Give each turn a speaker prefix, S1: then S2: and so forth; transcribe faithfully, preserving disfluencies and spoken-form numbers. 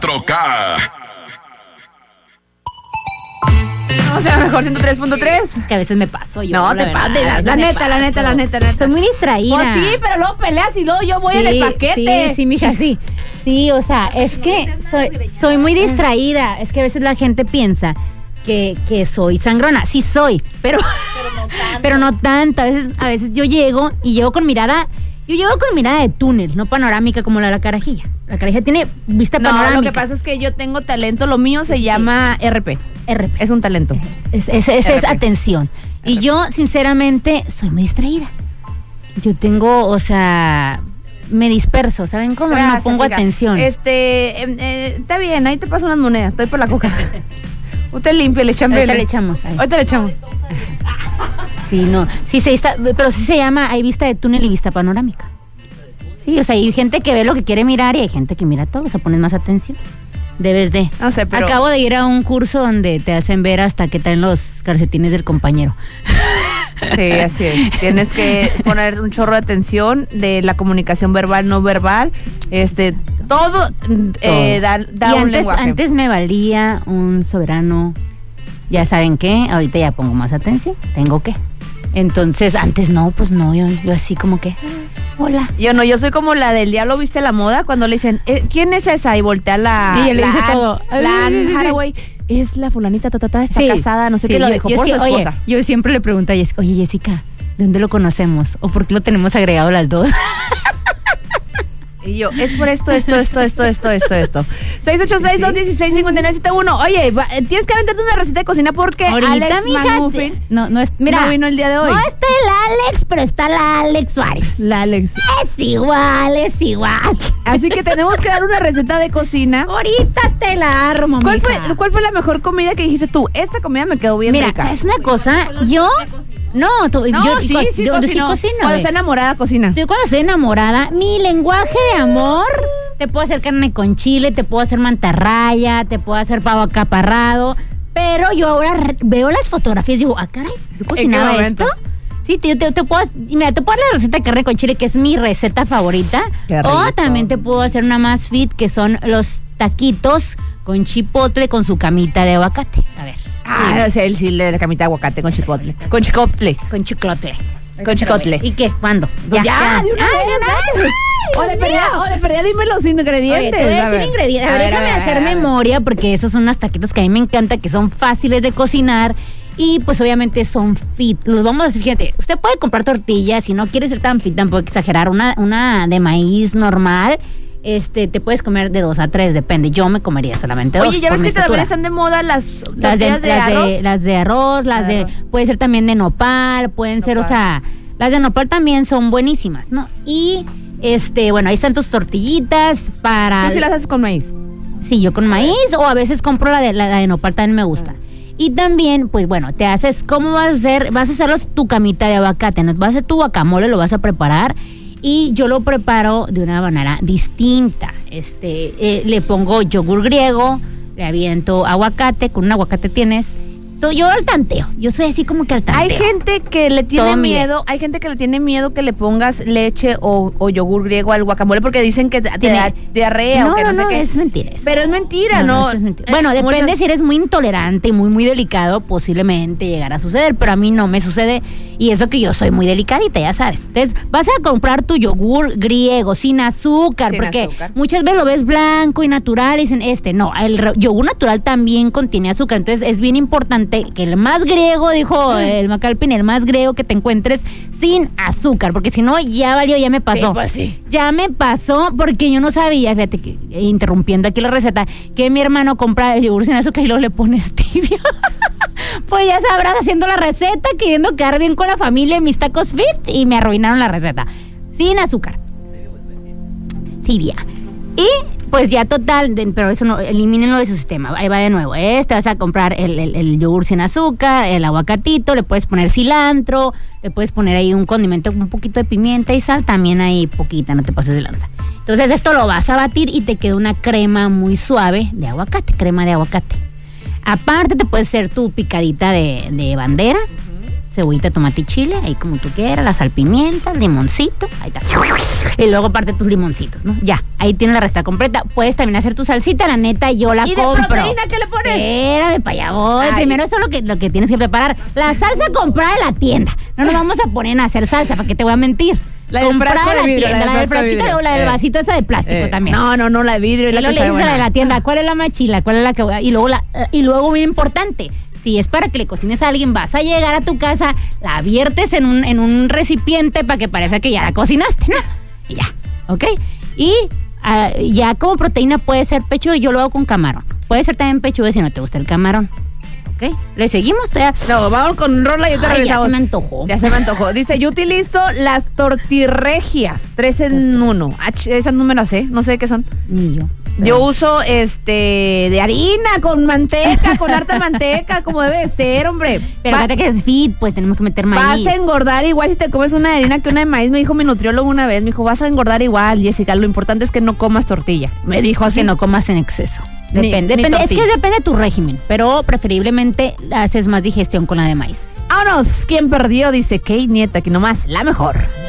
S1: Troca.
S2: O sea, mejor ciento tres punto tres.
S3: Es que a veces me paso yo.
S2: No, te pases, la, la neta, la neta, la neta, la neta.
S3: Soy muy distraída.
S2: Pues sí, pero luego peleas y luego yo voy
S3: sí,
S2: en el paquete.
S3: Sí, sí, mija, sí. Sí, o sea, es que soy, soy muy distraída. Es que a veces la gente piensa que, que soy sangrona. Sí soy, pero, pero, no tanto. pero no tanto. A veces, a veces yo llego y llego con mirada... Yo llego con mirada de túnel, no panorámica como la de la carajilla. La carajilla tiene vista
S2: no,
S3: panorámica.
S2: No, lo que pasa es que yo tengo talento. Lo mío se sí. llama R P.
S3: R P.
S2: Es un talento.
S3: Es, es, es, es atención. R P. Y yo, sinceramente, soy muy distraída. Yo tengo, o sea... Me disperso, ¿saben cómo? Gracias, no pongo siga. atención.
S2: Este, eh, eh, está bien, ahí te paso unas monedas. Estoy por la coca. Usted limpia, le echan.
S3: Ahorita le echamos. Ahí.
S2: Ahorita le echamos.
S3: Sí, no. Sí, se está, pero sí se llama, hay vista de túnel y vista panorámica. Sí, o sea, hay gente que ve lo que quiere mirar y hay gente que mira todo, o sea, pones más atención. Debes de.
S2: No sé, pero...
S3: Acabo de ir a un curso donde te hacen ver hasta que traen los calcetines del compañero.
S2: Sí, así es. Tienes que poner un chorro de atención de la comunicación verbal, no verbal, este, todo, todo. Eh, da, da
S3: y
S2: un
S3: antes,
S2: lenguaje.
S3: Antes me valía un soberano, ya saben qué, ahorita ya pongo más atención, tengo que. Entonces, antes no, pues no, yo, yo así como que, hola.
S2: Yo no, yo soy como la del Diablo Viste la Moda, cuando le dicen, eh, ¿quién es esa? Y voltea la...
S3: Y ella le
S2: la
S3: dice
S2: Anne,
S3: todo.
S2: La Anne Hathaway. Es la fulanita, ta, ta, ta, está
S3: sí,
S2: casada, no sé
S3: sí,
S2: qué, lo
S3: yo,
S2: dejó
S3: yo
S2: por
S3: sí,
S2: su
S3: oye,
S2: esposa.
S3: Yo siempre le pregunto a Jessica, oye, Jessica, ¿de dónde lo conocemos? ¿O por qué lo tenemos agregado las dos?
S2: Y yo, es por esto, esto, esto, esto, esto, esto, esto. seis ocho seis, dos uno seis, cinco nueve siete uno. Oye, va, tienes que aventarte una receta de cocina porque
S3: ahorita,
S2: Alex McMuffin
S3: no, no, es, mira,
S2: no vino el día de hoy.
S3: No está el Alex, pero está la Alex Suárez.
S2: La Alex.
S3: Es igual, es igual.
S2: Así que tenemos que dar una receta de cocina.
S3: Ahorita te la armo,
S2: ¿Cuál
S3: mija.
S2: fue, ¿Cuál fue la mejor comida que dijiste tú? Esta comida me quedó bien
S3: mira,
S2: rica.
S3: Mira, ¿sabes una cosa? Yo... No, tú,
S2: no,
S3: yo
S2: sí,
S3: co-
S2: sí,
S3: yo, yo sí
S2: cocino.
S3: cocino.
S2: Cuando está enamorada, cocina.
S3: Yo cuando estoy enamorada, mi lenguaje de amor, te puedo hacer carne con chile, te puedo hacer mantarraya, te puedo hacer pavo acaparrado, pero yo ahora re- veo las fotografías y digo, ah, caray, ¿yo cocinaba esto? Sí, te, te, te puedo, mira, te puedo dar la receta de carne con chile, que es mi receta favorita. O también te puedo hacer una más fit, que son los taquitos con chipotle con su camita de aguacate. A ver.
S2: Ah, sí, el sí, de la camita de aguacate con chipotle. Con chicotle.
S3: Con chiclotle.
S2: Con chicotle.
S3: ¿Y qué? ¿Cuándo?
S2: Ya, ya, de una vez. O de perdida, o de perdida, dime los ingredientes.
S3: Oye, te voy a decir ingredientes. A ver, déjame a ver, hacer a ver. memoria, porque esos son unos taquitos que a mí me encantan, que son fáciles de cocinar. Y pues obviamente son fit. Los vamos a decir, fíjate, usted puede comprar tortillas, si no quiere ser tan fit, tampoco exagerar, una, una de maíz normal. Este, te puedes comer de dos a tres, depende. Yo me comería solamente dos.
S2: Oye, ya ves que también están de moda las
S3: las de,
S2: de, de
S3: las
S2: arroz.
S3: De, las de arroz, las de, arroz. Puede ser también de nopal, pueden nopal. ser, o sea, las de nopal también son buenísimas, ¿no? Y, este, bueno, ahí están tus tortillitas para...
S2: ¿Tú sí las haces con maíz?
S3: Sí, yo con maíz, o a veces compro la de, la, la de nopal, también me gusta. Y también, pues bueno, te haces, ¿cómo vas a hacer? Vas a hacerlos tu camita de aguacate, ¿no? Vas a hacer tu guacamole, lo vas a preparar. Y yo lo preparo de una manera distinta. Este, eh, le pongo yogur griego, le aviento aguacate, con un aguacate tienes. Todo, yo al tanteo, yo soy así como que al tanteo.
S2: Hay gente que le tiene
S3: Todo
S2: miedo,
S3: mire.
S2: hay gente que le tiene miedo que le pongas leche o, o yogur griego al guacamole porque dicen que te
S3: Tiene,
S2: da diarrea
S3: no,
S2: o que no,
S3: no
S2: sé
S3: no,
S2: qué.
S3: es mentira. Eso.
S2: Pero es mentira, ¿no?
S3: no, no es mentira.
S2: Eh,
S3: Bueno, depende
S2: muchas...
S3: si eres muy intolerante y muy, muy delicado, posiblemente llegará a suceder, pero a mí no me sucede. Y eso que yo soy muy delicadita, ya sabes. Entonces, vas a comprar tu yogur griego sin azúcar,
S2: sin
S3: porque
S2: azúcar.
S3: muchas veces lo ves blanco y natural y dicen, este, no, el re- yogur natural también contiene azúcar. Entonces, es bien importante que el más griego, dijo el Macalpin, el más griego que te encuentres sin azúcar, porque si no, ya valió, ya me pasó.
S2: Sí, pues sí.
S3: Ya me pasó porque yo no sabía, fíjate que, interrumpiendo aquí la receta, que mi hermano compra el yogur sin azúcar y luego le pone stevia. Pues ya sabrás, haciendo la receta, queriendo quedar bien con la familia en mis tacos fit, y me arruinaron la receta. Sin azúcar. Stevia. Y pues ya total, de, pero eso no, elimínenlo de su sistema. Ahí va de nuevo. Este vas a comprar el, el, el yogur sin azúcar, el aguacatito, le puedes poner cilantro, le puedes poner ahí un condimento, un poquito de pimienta y sal, también ahí poquita, no te pases de lanza. Entonces esto lo vas a batir y te queda una crema muy suave de aguacate, crema de aguacate. Aparte te puedes hacer tu picadita de, de bandera. cebollita, tomate y chile, ahí como tú quieras, la salpimienta, limoncito, ahí está. Y luego parte tus limoncitos, ¿no? Ya, ahí tienes la receta completa. Puedes también hacer tu salsita, la neta, yo la
S2: ¿Y de
S3: compro.
S2: proteína qué le pones?
S3: Espérame, para allá voy.
S2: Ay.
S3: Primero eso es lo que, lo que tienes que preparar. La salsa comprada de la tienda. No nos vamos a poner a hacer salsa, ¿para qué te voy a mentir?
S2: La del
S3: Comprada
S2: frasco
S3: de la
S2: de vidrio,
S3: tienda,
S2: la
S3: la
S2: del
S3: del
S2: frasco de
S3: frasquito
S2: vidrio.
S3: o la del
S2: Eh.
S3: vasito esa de plástico
S2: Eh,
S3: también.
S2: No, no, no, la de vidrio y
S3: Y
S2: la
S3: luego
S2: que
S3: le
S2: sabe
S3: dices a la de
S2: buena.
S3: la tienda, ¿cuál es la más chila? ¿Cuál es la que voy a- Y luego, la, y luego bien importante, si es para que le cocines a alguien, vas a llegar a tu casa, la viertes en un, en un recipiente para que parezca que ya la cocinaste, ¿no? Y ya, ¿ok? Y ah, ya como proteína puede ser pechuga, yo lo hago con camarón. Puede ser también pechuga si no te gusta el camarón. ¿Ok? ¿Le seguimos? Todavía.
S2: No, vamos con Rola y ahorita
S3: Ay, ya
S2: regresamos.
S3: se me antojó.
S2: Ya se me antojó. Dice, yo utilizo las tortirregias, tres en uno. Ah, ch- esas no me las sé, no sé qué son.
S3: Ni yo.
S2: Yo uso este de harina con manteca, con harta manteca, como debe de ser, hombre.
S3: Pero
S2: Va-
S3: fíjate que es fit, pues tenemos que meter maíz.
S2: Vas a engordar igual si te comes una de harina que una de maíz. Me dijo mi nutriólogo una vez, me dijo, vas a engordar igual, Jessica, lo importante es que no comas tortilla. Me dijo así.
S3: Que no comas en exceso.
S2: Ni-
S3: Depende,
S2: ni
S3: depende es que
S2: tortilla.
S3: depende de tu régimen, pero preferiblemente haces más digestión con la de maíz.
S2: Vámonos, ¿quién perdió? Dice Kate Nieta, que nomás, la mejor.